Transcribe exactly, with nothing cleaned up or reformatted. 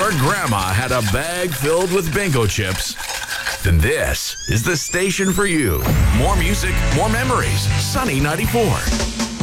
your grandma had a bag filled with bingo chips, then this is the station for you. More music, more memories. Sunny ninety-four.